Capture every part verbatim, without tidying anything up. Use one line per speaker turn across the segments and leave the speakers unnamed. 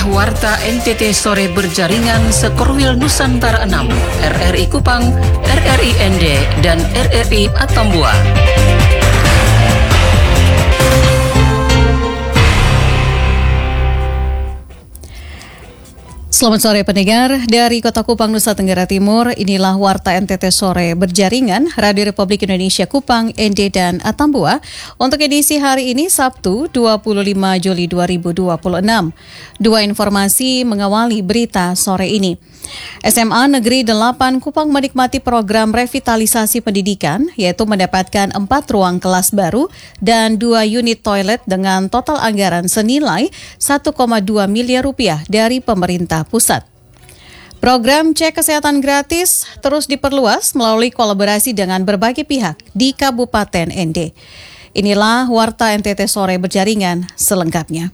Inilah Warta N T T Sore Berjaringan Sekorwil Nusantara enam, R R I Kupang, R R I N D, dan R R I Atambua.
Selamat sore pendengar, dari Kota Kupang, Nusa Tenggara Timur, inilah Warta N T T Sore Berjaringan, Radio Republik Indonesia Kupang, N D, dan Atambua, untuk edisi hari ini Sabtu dua puluh lima Juli dua ribu dua puluh enam. Dua informasi mengawali berita sore ini. S M A Negeri delapan Kupang menikmati program revitalisasi pendidikan, yaitu mendapatkan empat ruang kelas baru dan dua unit toilet dengan total anggaran senilai satu koma dua miliar rupiah dari pemerintah pusat. Program cek kesehatan gratis terus diperluas melalui kolaborasi dengan berbagai pihak di Kabupaten N D. Inilah Warta N T T Sore Berjaringan selengkapnya.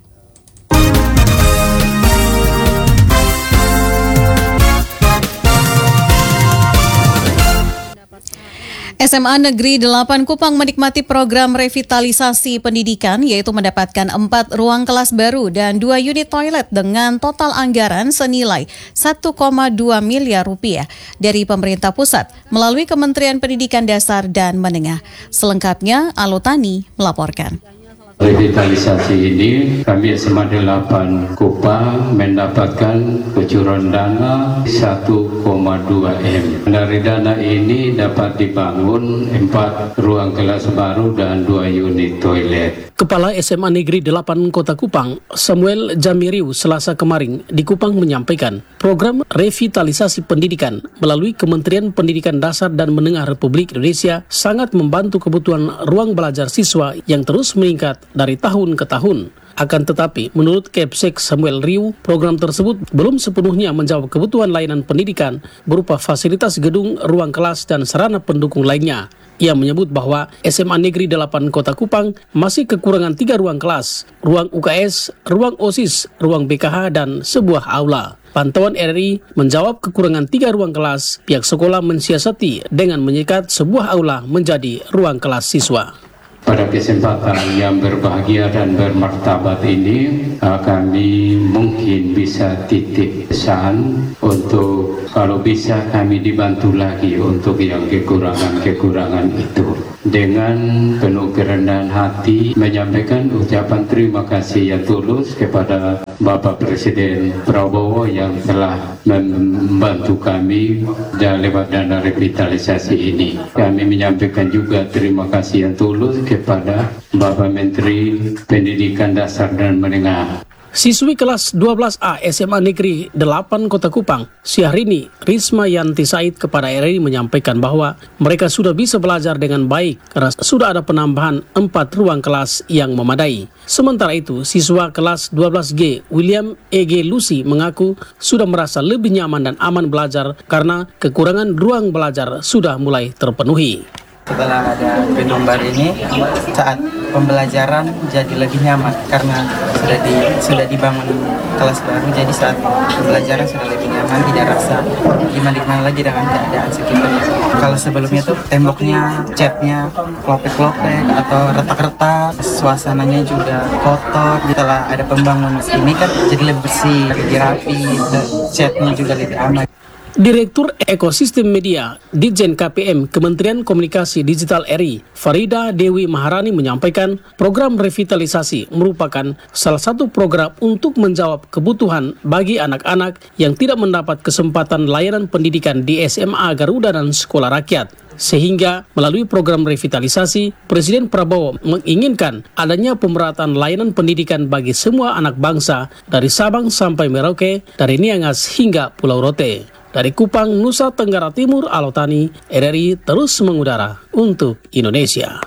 S M A Negeri delapan Kupang menikmati program revitalisasi pendidikan, yaitu mendapatkan empat ruang kelas baru dan dua unit toilet dengan total anggaran senilai satu koma dua miliar rupiah dari pemerintah pusat melalui Kementerian Pendidikan Dasar dan Menengah. Selengkapnya, Alutani melaporkan.
Revitalisasi ini kami S M A delapan Kupang mendapatkan kucuran dana satu koma dua M. Dari dana ini dapat dibangun empat ruang kelas baru dan dua unit toilet.
Kepala S M A Negeri delapan Kota Kupang, Samuel Jamiriu, Selasa kemarin di Kupang menyampaikan, program revitalisasi pendidikan melalui Kementerian Pendidikan Dasar dan Menengah Republik Indonesia sangat membantu kebutuhan ruang belajar siswa yang terus meningkat dari tahun ke tahun. Akan tetapi, menurut Kepsek Samuel Riu, program tersebut belum sepenuhnya menjawab kebutuhan layanan pendidikan berupa fasilitas gedung, ruang kelas, dan sarana pendukung lainnya. Ia menyebut bahwa S M A Negeri delapan Kota Kupang masih kekurangan tiga ruang kelas, ruang U K S, ruang OSIS, ruang B K H, dan sebuah aula. Pantauan R R I menjawab kekurangan tiga ruang kelas, pihak sekolah mensiasati dengan menyikat sebuah aula menjadi ruang kelas siswa.
Pada kesempatan yang berbahagia dan bermartabat ini, kami mungkin bisa titip pesan untuk kalau bisa kami dibantu lagi untuk yang kekurangan-kekurangan itu. Dengan penuh kerendahan hati menyampaikan ucapan terima kasih yang tulus kepada Bapak Presiden Prabowo yang telah membantu kami dan lewat dana revitalisasi ini. Kami menyampaikan juga terima kasih yang tulus kepada Bapak Menteri Pendidikan Dasar dan Menengah.
Siswi kelas dua belas A S M A Negeri delapan Kota Kupang, Syahrini Risma Yanti Said kepada R R I menyampaikan bahwa mereka sudah bisa belajar dengan baik karena sudah ada penambahan empat ruang kelas yang memadai. Sementara itu, siswa kelas dua belas G William E G Lucy mengaku sudah merasa lebih nyaman dan aman belajar karena kekurangan ruang belajar sudah mulai terpenuhi.
Setelah ada gedung baru ini, saat pembelajaran jadi lebih nyaman karena sudah di sudah dibangun kelas baru, jadi saat pembelajaran sudah lebih nyaman, tidak rasa gimana-gimana lagi dengan keadaan sekitar. Kalau sebelumnya tuh temboknya, catnya klopek-klopek atau retak-retak, suasananya juga kotor. Setelah ada pembangunan ini kan jadi lebih bersih, lebih rapi, dan catnya juga lebih aman.
Direktur Ekosistem Media Ditjen K P M Kementerian Komunikasi Digital R I, Farida Dewi Maharani menyampaikan program revitalisasi merupakan salah satu program untuk menjawab kebutuhan bagi anak-anak yang tidak mendapat kesempatan layanan pendidikan di S M A Garuda dan sekolah rakyat. Sehingga melalui program revitalisasi, Presiden Prabowo menginginkan adanya pemerataan layanan pendidikan bagi semua anak bangsa dari Sabang sampai Merauke, dari Niangas hingga Pulau Rote. Dari Kupang, Nusa Tenggara Timur, Alutani, R R I terus mengudara untuk Indonesia.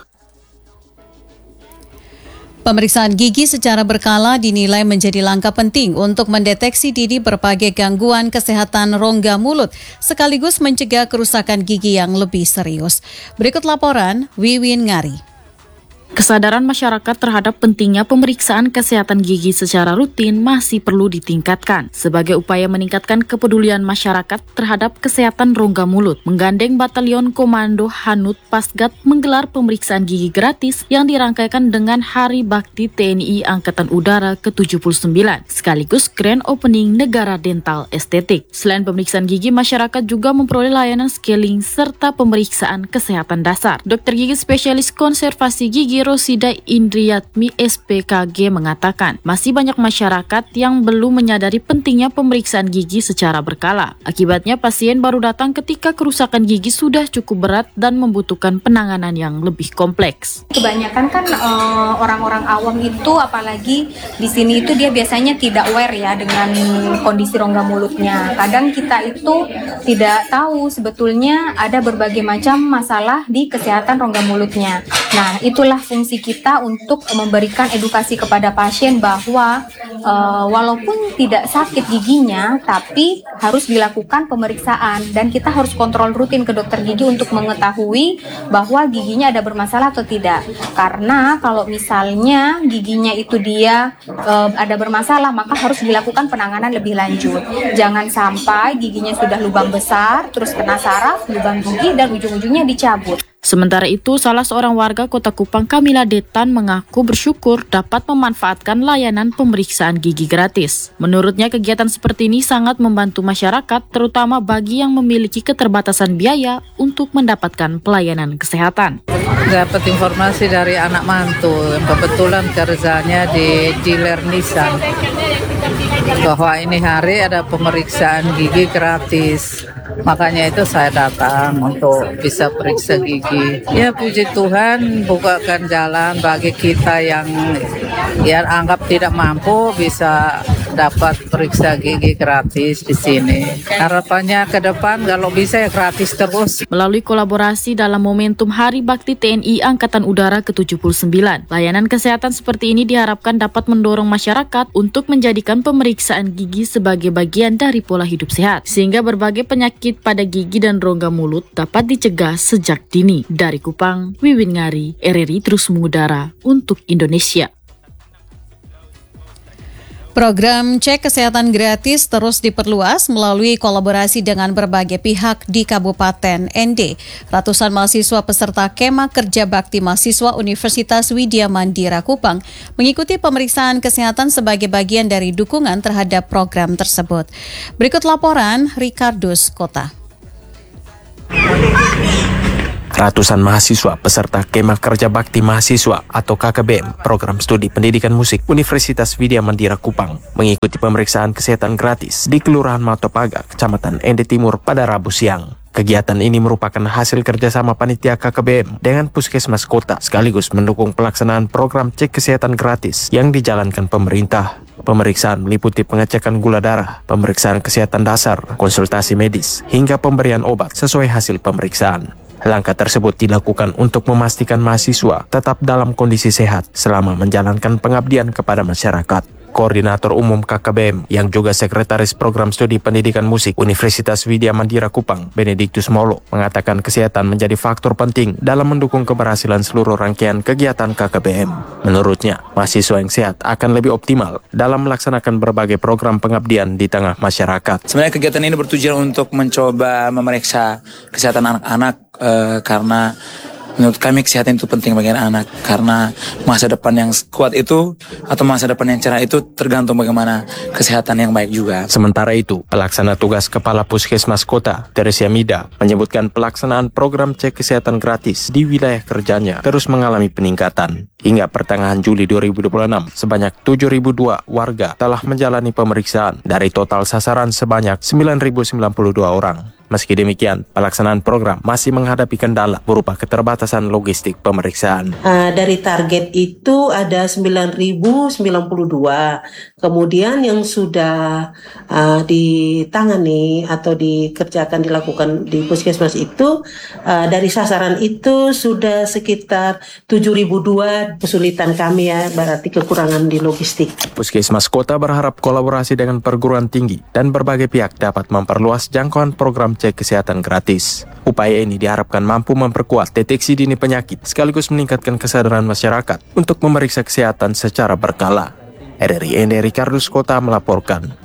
Pemeriksaan gigi secara berkala dinilai menjadi langkah penting untuk mendeteksi dini berbagai gangguan kesehatan rongga mulut, sekaligus mencegah kerusakan gigi yang lebih serius. Berikut laporan Wiwin Ngari.
Kesadaran masyarakat terhadap pentingnya pemeriksaan kesehatan gigi secara rutin masih perlu ditingkatkan. Sebagai upaya meningkatkan kepedulian masyarakat terhadap kesehatan rongga mulut, menggandeng Batalion Komando Hanut Pasgat menggelar pemeriksaan gigi gratis yang dirangkaikan dengan Hari Bakti T N I Angkatan Udara ke tujuh puluh sembilan, sekaligus Grand Opening Negara Dental Estetik. Selain pemeriksaan gigi, masyarakat juga memperoleh layanan scaling serta pemeriksaan kesehatan dasar. Dokter gigi spesialis konservasi gigi Rosida Indriyatmi S P K G mengatakan, masih banyak masyarakat yang belum menyadari pentingnya pemeriksaan gigi secara berkala. Akibatnya pasien baru datang ketika kerusakan gigi sudah cukup berat dan membutuhkan penanganan yang lebih kompleks.
Kebanyakan kan uh, orang-orang awam itu, apalagi di sini itu dia biasanya tidak aware ya dengan kondisi rongga mulutnya. Kadang kita itu tidak tahu sebetulnya ada berbagai macam masalah di kesehatan rongga mulutnya. Nah, itulah fungsi kita untuk memberikan edukasi kepada pasien bahwa uh, walaupun tidak sakit giginya, tapi harus dilakukan pemeriksaan dan kita harus kontrol rutin ke dokter gigi untuk mengetahui bahwa giginya ada bermasalah atau tidak. Karena kalau misalnya giginya itu dia uh, ada bermasalah, maka harus dilakukan penanganan lebih lanjut. Jangan sampai giginya sudah lubang besar, terus kena saraf, lubang gigi, dan ujung-ujungnya dicabut.
Sementara itu, salah seorang warga Kota Kupang, Kamila Detan, mengaku bersyukur dapat memanfaatkan layanan pemeriksaan gigi gratis. Menurutnya, kegiatan seperti ini sangat membantu masyarakat, terutama bagi yang memiliki keterbatasan biaya untuk mendapatkan pelayanan kesehatan.
Dapat informasi dari anak mantu yang kebetulan kerjanya di dealer Nissan, bahwa ini hari ada pemeriksaan gigi gratis. Makanya itu saya datang untuk bisa periksa gigi. Ya puji Tuhan, bukakan jalan bagi kita yang ya anggap tidak mampu bisa dapat periksa gigi gratis di sini. Harapannya ke depan kalau bisa ya gratis terus.
Melalui kolaborasi dalam momentum Hari Bakti T N I Angkatan Udara ke tujuh puluh sembilan, layanan kesehatan seperti ini diharapkan dapat mendorong masyarakat untuk menjadikan pemeriksaan gigi sebagai bagian dari pola hidup sehat, sehingga berbagai penyakit pada gigi dan rongga mulut dapat dicegah sejak dini. Dari Kupang, Wiwin Ngari, R R I terus mengudara untuk Indonesia.
Program cek kesehatan gratis terus diperluas melalui kolaborasi dengan berbagai pihak di Kabupaten N D. Ratusan mahasiswa peserta Kema Kerja Bakti Mahasiswa Universitas Widya Mandira Kupang mengikuti pemeriksaan kesehatan sebagai bagian dari dukungan terhadap program tersebut. Berikut laporan Ricardus Kota.
Ratusan mahasiswa peserta Kema Kerja Bakti Mahasiswa atau K K B M Program Studi Pendidikan Musik Universitas Widya Mandira Kupang mengikuti pemeriksaan kesehatan gratis di Kelurahan Matopaga, Kecamatan N D Timur pada Rabu siang. Kegiatan ini merupakan hasil kerjasama panitia K K B M dengan Puskesmas Kota sekaligus mendukung pelaksanaan program cek kesehatan gratis yang dijalankan pemerintah. Pemeriksaan meliputi pengecekan gula darah, pemeriksaan kesehatan dasar, konsultasi medis, hingga pemberian obat sesuai hasil pemeriksaan. Langkah tersebut dilakukan untuk memastikan mahasiswa tetap dalam kondisi sehat selama menjalankan pengabdian kepada masyarakat. Koordinator Umum K K B M yang juga Sekretaris Program Studi Pendidikan Musik Universitas Widya Mandira Kupang, Benediktus Molo, mengatakan kesehatan menjadi faktor penting dalam mendukung keberhasilan seluruh rangkaian kegiatan K K B M. Menurutnya, mahasiswa yang sehat akan lebih optimal dalam melaksanakan berbagai program pengabdian di tengah masyarakat.
Sebenarnya kegiatan ini bertujuan untuk mencoba memeriksa kesehatan anak-anak eh, karena menurut kami kesehatan itu penting bagi anak, karena masa depan yang kuat itu atau masa depan yang cerah itu tergantung bagaimana kesehatan yang baik juga.
Sementara itu, pelaksana tugas Kepala Puskesmas Kota, Teresia Mida, menyebutkan pelaksanaan program cek kesehatan gratis di wilayah kerjanya terus mengalami peningkatan. Hingga pertengahan Juli dua ribu dua puluh enam, sebanyak tujuh ribu dua warga telah menjalani pemeriksaan dari total sasaran sebanyak sembilan ribu sembilan puluh dua orang. Meski demikian, pelaksanaan program masih menghadapi kendala berupa keterbatasan logistik pemeriksaan.
Uh, dari target itu ada sembilan ribu sembilan puluh dua. Kemudian yang sudah uh, ditangani atau dikerjakan dilakukan di puskesmas itu uh, dari sasaran itu sudah sekitar tujuh ribu dua. Kesulitan kami ya, berarti kekurangan di logistik.
Puskesmas Kota berharap kolaborasi dengan perguruan tinggi dan berbagai pihak dapat memperluas jangkauan program program cek kesehatan gratis. Upaya ini diharapkan mampu memperkuat deteksi dini penyakit sekaligus meningkatkan kesadaran masyarakat untuk memeriksa kesehatan secara berkala. R R I Ende Ricardus Kota melaporkan.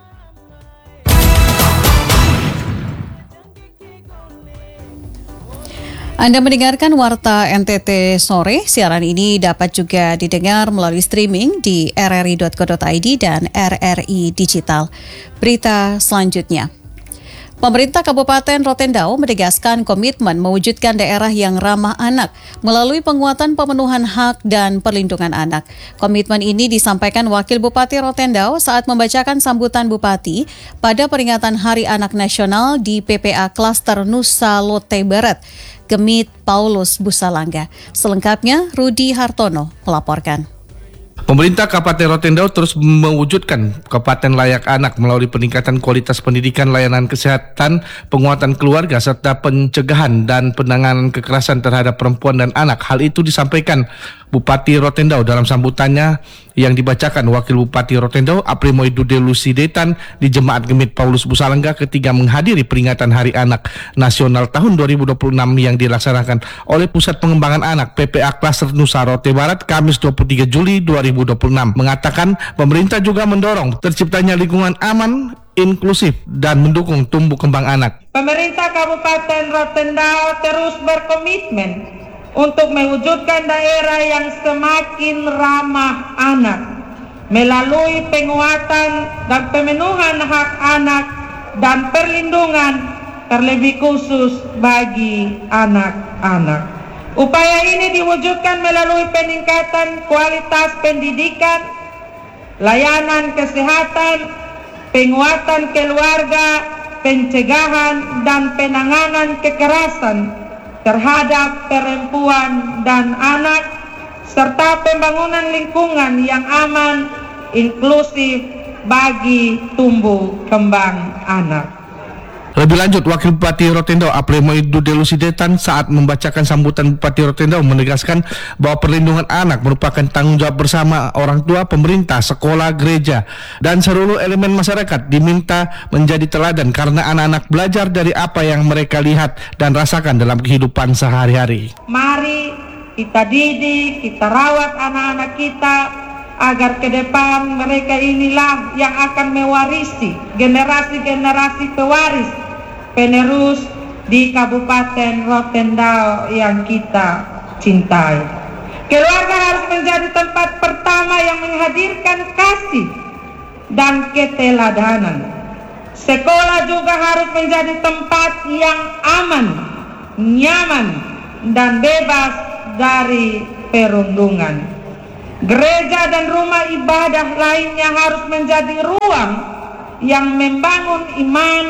Anda mendengarkan Warta N T T Sore. Siaran ini dapat juga didengar melalui streaming di r r i dot co dot i d dan R R I Digital. Berita selanjutnya. Pemerintah Kabupaten Rotendao menegaskan komitmen mewujudkan daerah yang ramah anak melalui penguatan pemenuhan hak dan perlindungan anak. Komitmen ini disampaikan Wakil Bupati Rotendao saat membacakan sambutan Bupati pada peringatan Hari Anak Nasional di P P A Klaster Nusa Lote Barat, Gemit Paulus Busalangga. Selengkapnya, Rudi Hartono melaporkan.
Pemerintah Kabupaten Rotendao terus mewujudkan kabupaten layak anak melalui peningkatan kualitas pendidikan, layanan kesehatan, penguatan keluarga, serta pencegahan dan penanganan kekerasan terhadap perempuan dan anak. Hal itu disampaikan Bupati Rotendao dalam sambutannya yang dibacakan Wakil Bupati Rotendao Aprimoy Dude Lusidetan di Jemaat Gemit Paulus Busalangga ketika menghadiri peringatan Hari Anak Nasional tahun dua ribu dua puluh enam yang dilaksanakan oleh Pusat Pengembangan Anak P P A Klaster Nusa Lote Barat Kamis dua puluh tiga Juli dua ribu dua puluh enam, mengatakan pemerintah juga mendorong terciptanya lingkungan aman, inklusif, dan mendukung tumbuh kembang anak.
Pemerintah Kabupaten Rotendao terus berkomitmen untuk mewujudkan daerah yang semakin ramah anak melalui penguatan dan pemenuhan hak anak dan perlindungan terlebih khusus bagi anak-anak. Upaya ini diwujudkan melalui peningkatan kualitas pendidikan, layanan kesehatan, penguatan keluarga, pencegahan dan penanganan kekerasan terhadap perempuan dan anak, serta pembangunan lingkungan yang aman, inklusif bagi tumbuh kembang anak.
Lebih lanjut, Wakil Bupati Rotendao Aprimoy Dude Lusidetan saat membacakan sambutan Bupati Rotendao menegaskan bahwa perlindungan anak merupakan tanggung jawab bersama orang tua, pemerintah, sekolah, gereja, dan seluruh elemen masyarakat diminta menjadi teladan karena anak-anak belajar dari apa yang mereka lihat dan rasakan dalam kehidupan sehari-hari.
Mari kita didik, kita rawat anak-anak kita agar ke depan mereka inilah yang akan mewarisi generasi-generasi pewaris penerus di Kabupaten Rotendao yang kita cintai. Keluarga harus menjadi tempat pertama yang menghadirkan kasih dan keteladanan. Sekolah juga harus menjadi tempat yang aman, nyaman, dan bebas dari perundungan. Gereja dan rumah ibadah lainnya harus menjadi ruang yang membangun iman,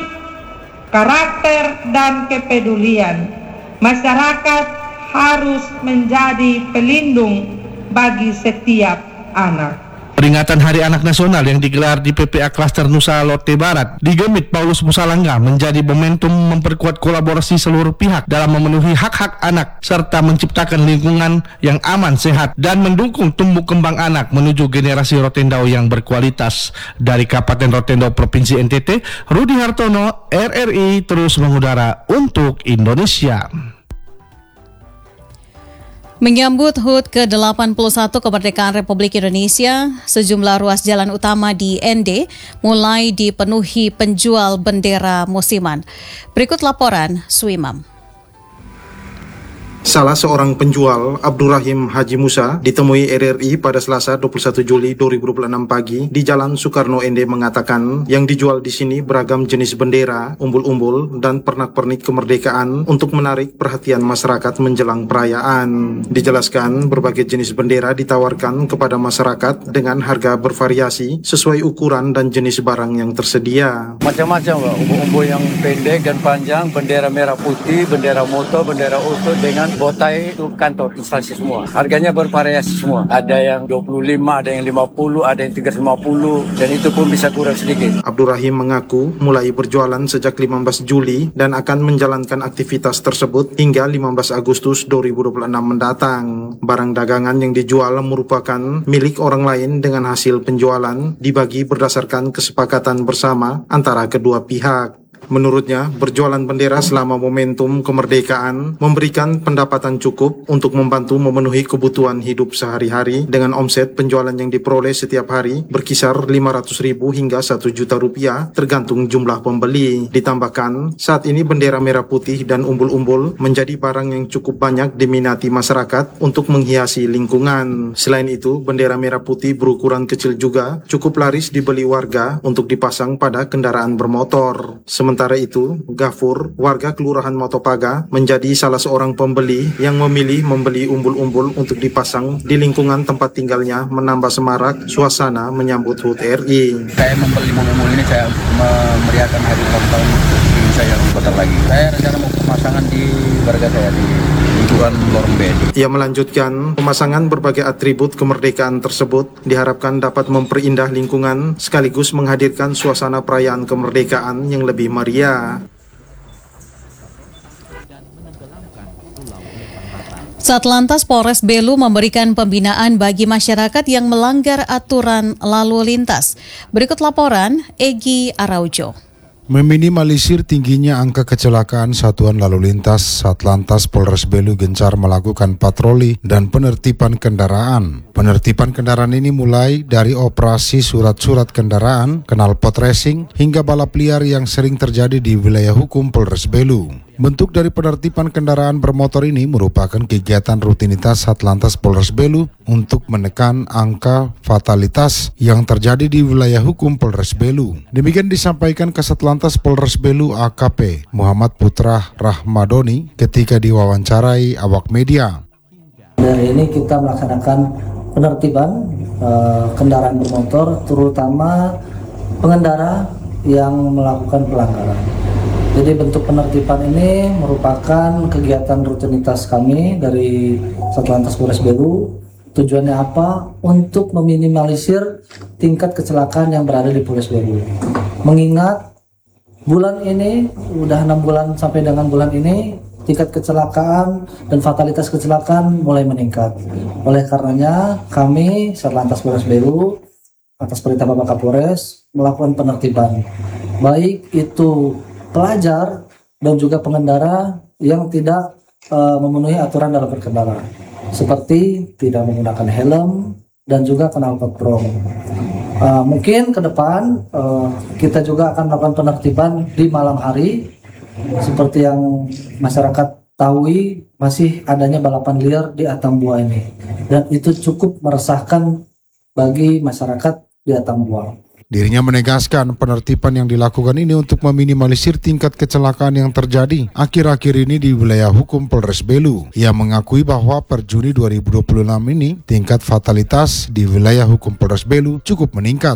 karakter, dan kepedulian. Masyarakat harus menjadi pelindung bagi setiap anak.
Peringatan Hari Anak Nasional yang digelar di P P A Klaster Nusa Lote Barat di Gemit Paulus Busalangga menjadi momentum memperkuat kolaborasi seluruh pihak dalam memenuhi hak-hak anak serta menciptakan lingkungan yang aman, sehat, dan mendukung tumbuh kembang anak menuju generasi Rotendao yang berkualitas. Dari Kabupaten Rotendao Provinsi N T T, Rudi Hartono, R R I terus mengudara untuk Indonesia.
Menyambut H U T ke delapan puluh satu kemerdekaan Republik Indonesia, sejumlah ruas jalan utama di N D mulai dipenuhi penjual bendera musiman. Berikut laporan Suimam.
Salah seorang penjual, Abdurrahim Haji Musa, ditemui R R I pada Selasa dua puluh satu Juli dua ribu dua puluh enam pagi di Jalan Soekarno N D mengatakan yang dijual di sini beragam jenis bendera, umbul-umbul, dan pernak-pernik kemerdekaan untuk menarik perhatian masyarakat menjelang perayaan. Dijelaskan berbagai jenis bendera ditawarkan kepada masyarakat dengan harga bervariasi sesuai ukuran dan jenis barang yang tersedia.
Macam-macam, umbul-umbul yang pendek dan panjang, bendera merah putih, bendera motor, bendera auto dengan botai itu kantor instansi semua. Harganya bervariasi semua. Ada yang dua puluh lima, ada yang lima puluh, ada yang tiga ratus lima puluh, dan itu pun bisa kurang sedikit.
Abdurrahim mengaku mulai berjualan sejak lima belas Juli dan akan menjalankan aktivitas tersebut hingga lima belas Agustus dua ribu dua puluh enam mendatang. Barang dagangan yang dijual merupakan milik orang lain dengan hasil penjualan dibagi berdasarkan kesepakatan bersama antara kedua pihak. Menurutnya, berjualan bendera selama momentum kemerdekaan memberikan pendapatan cukup untuk membantu memenuhi kebutuhan hidup sehari-hari dengan omset penjualan yang diperoleh setiap hari berkisar lima ratus ribu hingga satu juta rupiah tergantung jumlah pembeli. Ditambahkan, saat ini bendera merah putih dan umbul-umbul menjadi barang yang cukup banyak diminati masyarakat untuk menghiasi lingkungan. Selain itu, bendera merah putih berukuran kecil juga cukup laris dibeli warga untuk dipasang pada kendaraan bermotor. Sementara itu, Gafur, warga Kelurahan Motopaga, menjadi salah seorang pembeli yang memilih membeli umbul-umbul untuk dipasang di lingkungan tempat tinggalnya, menambah semarak suasana menyambut H U T R I.
Saya membeli umbul-umbul ini saya memeriahkan hari ulang tahun ingin saya bentar lagi. Saya rencana mau pemasangan di warga saya di lingkungan Lorong B.
Ia melanjutkan, pemasangan berbagai atribut kemerdekaan tersebut diharapkan dapat memperindah lingkungan sekaligus menghadirkan suasana perayaan kemerdekaan yang lebih meriah.
Satlantas Polres Belu memberikan pembinaan bagi masyarakat yang melanggar aturan lalu lintas. Berikut laporan Egi Araujo.
Meminimalisir tingginya angka kecelakaan satuan lalu lintas, Satlantas Polres Belu gencar melakukan patroli dan penertiban kendaraan. Penertiban kendaraan ini mulai dari operasi surat-surat kendaraan, knalpot racing, hingga balap liar yang sering terjadi di wilayah hukum Polres Belu. Bentuk dari penertiban kendaraan bermotor ini merupakan kegiatan rutinitas Satlantas Polres Belu untuk menekan angka fatalitas yang terjadi di wilayah hukum Polres Belu. Demikian disampaikan ke Satlantas Polres Belu A K P Muhammad Putra Rahmadoni ketika diwawancarai awak media.
Hari ini kita melaksanakan penertiban eh, kendaraan bermotor, terutama pengendara yang melakukan pelanggaran. Jadi bentuk penertiban ini merupakan kegiatan rutinitas kami dari Satlantas Polres Belu. Tujuannya apa? Untuk meminimalisir tingkat kecelakaan yang berada di Polres Belu. Mengingat bulan ini, udah enam bulan sampai dengan bulan ini, tingkat kecelakaan dan fatalitas kecelakaan mulai meningkat. Oleh karenanya, kami Satlantas Polres Belu atas perintah Bapak Kapolres melakukan penertiban. Baik itu pelajar dan juga pengendara yang tidak uh, memenuhi aturan dalam berkendara, seperti tidak menggunakan helm dan juga knalpot brong. Uh, mungkin ke depan uh, kita juga akan melakukan penertiban di malam hari, seperti yang masyarakat tahu masih adanya balapan liar di Atambua ini, dan itu cukup meresahkan bagi masyarakat di Atambua.
Dirinya menegaskan penertiban yang dilakukan ini untuk meminimalisir tingkat kecelakaan yang terjadi akhir-akhir ini di wilayah hukum Polres Belu. Ia mengakui bahwa per Juni dua ribu dua puluh enam ini tingkat fatalitas di wilayah hukum Polres Belu cukup meningkat.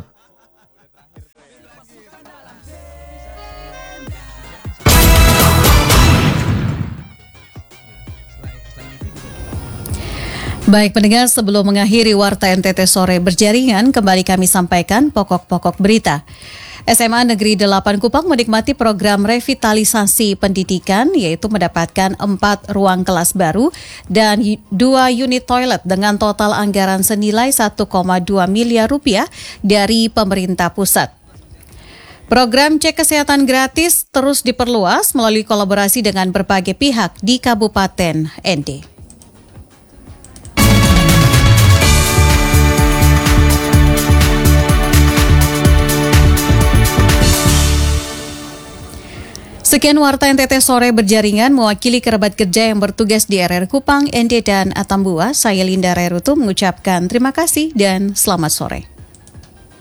Baik pendengar, sebelum mengakhiri Warta N T T Sore Berjaringan, kembali kami sampaikan pokok-pokok berita. S M A Negeri delapan Kupang menikmati program revitalisasi pendidikan, yaitu mendapatkan empat ruang kelas baru dan dua unit toilet dengan total anggaran senilai satu koma dua miliar rupiah dari pemerintah pusat. Program cek kesehatan gratis terus diperluas melalui kolaborasi dengan berbagai pihak di Kabupaten N D. Sekian Warta N T T Sore Berjaringan, mewakili kerabat kerja yang bertugas di R R Kupang, N D dan Atambua, saya Linda Rerutu mengucapkan terima kasih dan selamat sore.